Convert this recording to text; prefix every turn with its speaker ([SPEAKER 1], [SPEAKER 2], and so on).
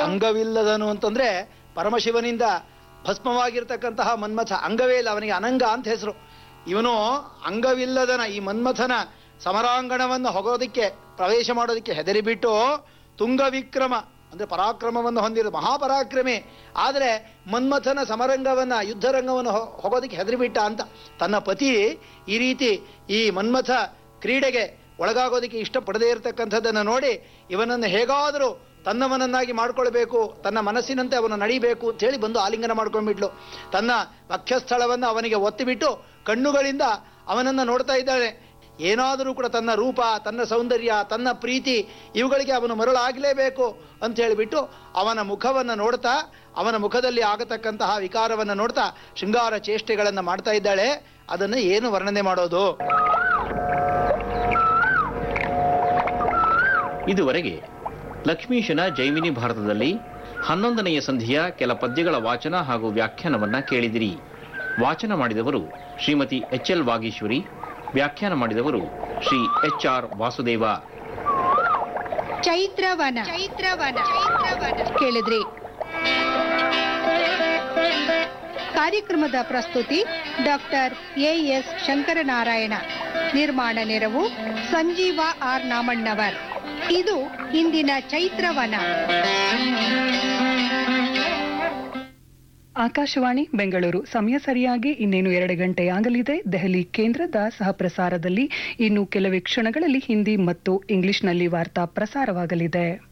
[SPEAKER 1] ಅಂಗವಿಲ್ಲದನು ಅಂತಂದ್ರೆ ಪರಮಶಿವನಿಂದ ಭಸ್ಮವಾಗಿರ್ತಕ್ಕಂತಹ ಮನ್ಮಥ. ಅಂಗವೇ ಇಲ್ಲ, ಅವನಿಗೆ ಅನಂಗ ಅಂತ ಹೆಸರು. ಇವನು ಅಂಗವಿಲ್ಲದನ ಈ ಮನ್ಮಥನ ಸಮರಾಂಗಣವನ್ನು ಹೋಗೋದಕ್ಕೆ ಪ್ರವೇಶ ಮಾಡೋದಕ್ಕೆ ಹೆದರಿಬಿಟ್ಟು ತುಂಗ ವಿಕ್ರಮ ಅಂದ್ರೆ ಪರಾಕ್ರಮವನ್ನು ಹೊಂದಿರೋ ಮಹಾಪರಾಕ್ರಮಿ, ಆದರೆ ಮನ್ಮಥನ ಸಮರಂಗವನ್ನ ಯುದ್ಧರಂಗವನ್ನು ಹೋಗೋದಕ್ಕೆ ಹೆದರಿಬಿಟ್ಟ ಅಂತ. ತನ್ನ ಪತಿ ಈ ರೀತಿ ಈ ಮನ್ಮಥ ಕ್ರೀಡೆಗೆ ಒಳಗಾಗೋದಕ್ಕೆ ಇಷ್ಟಪಡದೇ ಇರತಕ್ಕಂಥದ್ದನ್ನು ನೋಡಿ ಇವನನ್ನು ಹೇಗಾದರೂ ತನ್ನವನನ್ನಾಗಿ ಮಾಡ್ಕೊಳ್ಬೇಕು, ತನ್ನ ಮನಸ್ಸಿನಂತೆ ಅವನು ನಡಿಬೇಕು ಅಂತ ಹೇಳಿ ಬಂದು ಆಲಿಂಗನ ಮಾಡ್ಕೊಂಡ್ಬಿಟ್ಲು. ತನ್ನ ವಕ್ಷಸ್ಥಳವನ್ನು ಅವನಿಗೆ ಒತ್ತಿಬಿಟ್ಟು ಕಣ್ಣುಗಳಿಂದ ಅವನನ್ನು ನೋಡ್ತಾ ಇದ್ದಾಳೆ. ಏನಾದರೂ ಕೂಡ ತನ್ನ ರೂಪ, ತನ್ನ ಸೌಂದರ್ಯ, ತನ್ನ ಪ್ರೀತಿ ಇವುಗಳಿಗೆ ಅವನು ಮರಳಾಗಲೇಬೇಕು ಅಂತ ಹೇಳಿಬಿಟ್ಟು ಅವನ ಮುಖವನ್ನು ನೋಡ್ತಾ, ಅವನ ಮುಖದಲ್ಲಿ ಆಗತಕ್ಕಂತಹ ವಿಕಾರವನ್ನು ನೋಡ್ತಾ ಶೃಂಗಾರ ಚೇಷ್ಟೆಗಳನ್ನು ಮಾಡ್ತಾ ಇದ್ದಾಳೆ. ಅದನ್ನು ಏನು ವರ್ಣನೆ ಮಾಡೋದು?
[SPEAKER 2] ಇದುವರೆಗೆ ಲಕ್ಷ್ಮೀಶನ ಜೈಮಿನಿ ಭಾರತದಲ್ಲಿ 11ನೆಯ ಸಂಧಿಯ ಕೆಲ ಪದ್ಯಗಳ ವಾಚನ ಹಾಗೂ ವ್ಯಾಖ್ಯಾನವನ್ನ ಕೇಳಿದಿರಿ. ವಾಚನ ಮಾಡಿದವರು ಶ್ರೀಮತಿ ಎಚ್.ಎಲ್. ವಾಗೀಶ್ವರಿ, ವ್ಯಾಖ್ಯಾನ ಮಾಡಿದವರು ಶ್ರೀ ಎಚ್.ಆರ್. ವಾಸುದೇವ.
[SPEAKER 3] ಚೈತ್ರವನ ಕೇಳಿದ್ರಿ. ಕಾರ್ಯಕ್ರಮದ ಪ್ರಸ್ತುತಿ ಡಾಕ್ಟರ್ ಎ.ಎಸ್. ಶಂಕರನಾರಾಯಣ. ನಿರ್ಮಾಣ ನೆರವು ಸಂಜೀವ ಆರ್. ನಾಮಣ್ಣವರ್. ಇದು ಇಂದಿನ ಚೈತ್ರವನ.
[SPEAKER 4] ಆಕಾಶವಾಣಿ ಬೆಂಗಳೂರು. ಸಮಯ ಸರಿಯಾಗಿ ಇನ್ನೇನು 2 ಗಂಟೆಯಾಗಲಿದೆ. ದೆಹಲಿ ಕೇಂದ್ರದ ಸಹಪ್ರಸಾರದಲ್ಲಿ ಇನ್ನು ಕೆಲವೇ ಕ್ಷಣಗಳಲ್ಲಿ ಹಿಂದಿ ಮತ್ತು ಇಂಗ್ಲಿಷ್ನಲ್ಲಿ ವಾರ್ತಾ ಪ್ರಸಾರವಾಗಲಿದೆ.